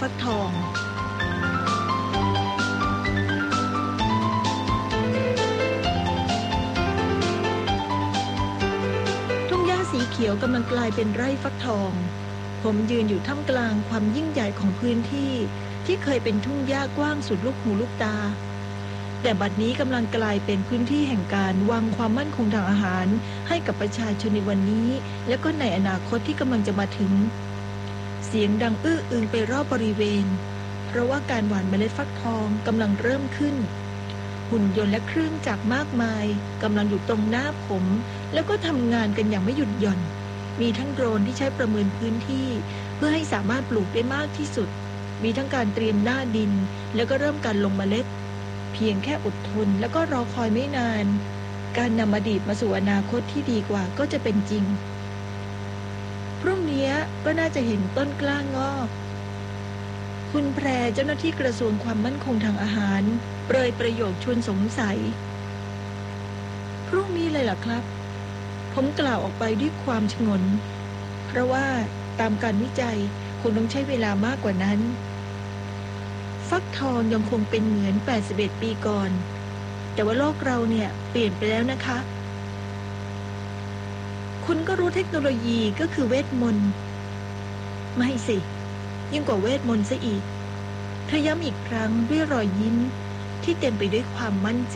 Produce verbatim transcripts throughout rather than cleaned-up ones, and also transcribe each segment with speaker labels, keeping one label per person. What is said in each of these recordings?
Speaker 1: ฟักทองทุ่งหญ้าสีเขียวกำลังกลายเป็นไร่ฟักทองผมยืนอยู่ท่ามกลางความยิ่งใหญ่ของพื้นที่ที่เคยเป็นทุ่งหญ้ากว้างสุดลูกหูลูกตาแต่บัดนี้กำลังกลายเป็นพื้นที่แห่งการวางความมั่นคงทางอาหารให้กับประชาชนในวันนี้และก็ในอนาคตที่กำลังจะมาถึงเสียงดังอื้ออึงไปรอบบริเวณเพราะว่าการหว่านเมล็ดฟักทองกำลังเริ่มขึ้นหุ่นยนต์และเครื่องจักรมากมายกำลังอยู่ตรงหน้าผมแล้วก็ทำงานกันอย่างไม่หยุดหย่อนมีทั้งโดรนที่ใช้ประเมินพื้นที่เพื่อให้สามารถปลูกได้มากที่สุดมีทั้งการเตรียมหน้าดินแล้วก็เริ่มการลงเมล็ดเพียงแค่อดทนแล้วก็รอคอยไม่นานการนำอดีตมาสู่อนาคตที่ดีกว่าก็จะเป็นจริงพรุ่งนี้ก็น่าจะเห็นต้นกล้างอกคุณแพรเจ้าหน้าที่กระทรวงความมั่นคงทางอาหารเปรยประโยคชวนสงสัยพรุ่งนี้เลยล่ะครับผมกล่าวออกไปด้วยความฉงนเพราะว่าตามการวิจัยคงต้องใช้เวลามากกว่านั้นฟักทองยังคงเป็นเหมือนแปดสิบเอ็ดปีก่อนแต่ว่าโลกเราเนี่ยเปลี่ยนไปแล้วนะคะคุณก็รู้เทคโนโลยีก็คือเวทมนต์ไม่สิยิ่งกว่าเวทมนต์ซะอีกเธอย้ำอีกครั้งด้วยรอยยิ้มที่เต็มไปด้วยความมั่นใจ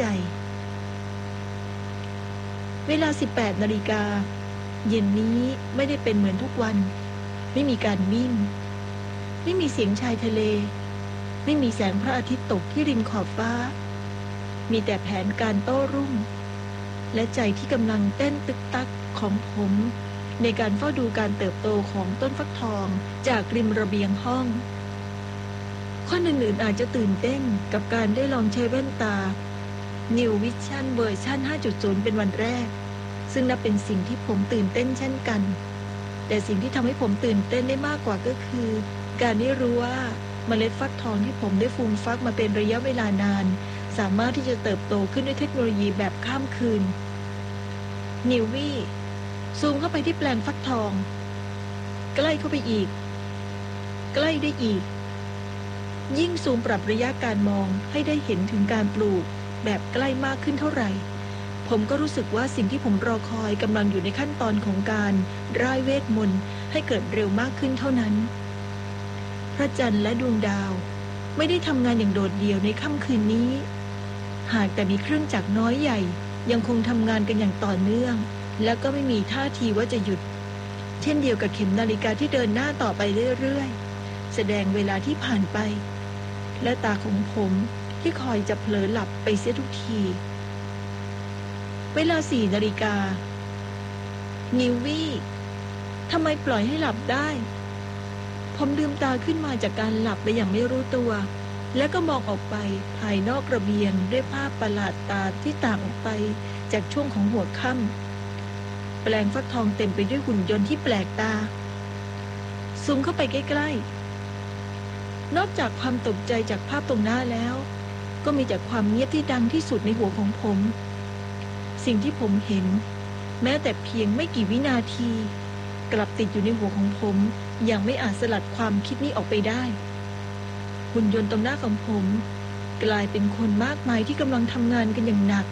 Speaker 1: เวลา สิบแปดนาฬิกา เย็นนี้ไม่ได้เป็นเหมือนทุกวันไม่มีการวิ่งไม่มีเสียงชายทะเลไม่มีแสงพระอาทิตย์ตกที่ริมขอบฟ้ามีแต่แผนการโต้รุ่งและใจที่กำลังเต้นตึกตักของผมในการเฝ้าดูการเติบโตของต้นฟักทองจากริมระเบียงห้องคนอื่นๆอาจจะตื่นเต้นกับการได้ลองใช้แว่นตา New Vision เวอร์ชัน ห้าจุดศูนย์ เป็นวันแรกซึ่งนับเป็นสิ่งที่ผมตื่นเต้นเช่นกันแต่สิ่งที่ทำให้ผมตื่นเต้นได้มากกว่าก็คือการได้รู้ว่าเมล็ดฟักทองที่ผมได้ฟูมฟักมาเป็นระยะเวลานานสามารถที่จะเติบโตขึ้นด้วยเทคโนโลยีแบบข้ามคืนนิววี่ซูมเข้าไปที่แปลงฟักทองใกล้เข้าไปอีกใกล้ได้อีกยิ่งซูมปรับระยะการมองให้ได้เห็นถึงการปลูกแบบใกล้มากขึ้นเท่าไหร่ผมก็รู้สึกว่าสิ่งที่ผมรอคอยกำลังอยู่ในขั้นตอนของการร่ายเวทมนต์ให้เกิดเร็วมากขึ้นเท่านั้นพระจันทร์และดวงดาวไม่ได้ทำงานอย่างโดดเดี่ยวในค่ำคืนนี้หากแต่มีเครื่องจักรน้อยใหญ่ยังคงทำงานกันอย่างต่อเนื่องและก็ไม่มีท่าทีว่าจะหยุดเช่นเดียวกับเข็มนาฬิกาที่เดินหน้าต่อไปเรื่อยๆแสดงเวลาที่ผ่านไปและตาของผมที่คอยจะเผลอหลับไปเสียทุกทีเวลาสี่นาฬิกานิววี่ทำไมปล่อยให้หลับได้ผมลืมตาขึ้นมาจากการหลับไปอย่างไม่รู้ตัวแล้วก็มองออกไปภายนอกระเบียงด้วยภาพประหลาดตาที่ต่างออกไปจากช่วงของหัวค่ำแปลงฟักทองเต็มไปด้วยหุ่นยนต์ที่แปลกตาซูมเข้าไปใกล้ๆนอกจากความตกใจจากภาพตรงหน้าแล้วก็มีแต่ความเงียบที่ดังที่สุดในหัวของผมสิ่งที่ผมเห็นแม้แต่เพียงไม่กี่วินาทีกลับติดอยู่ในหัวของผมยังไม่อาจสลัดความคิดนี้ออกไปได้หุ่นยนต์ตรงหน้าของผมกลายเป็นคนมากมายที่กำลังทำงานกันอย่างหนัก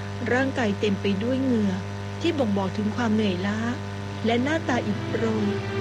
Speaker 1: ร่างกายเต็มไปด้วยเหงื่อที่บ่งบอกถึงความเหนื่อยล้าและหน้าตาอิดโรย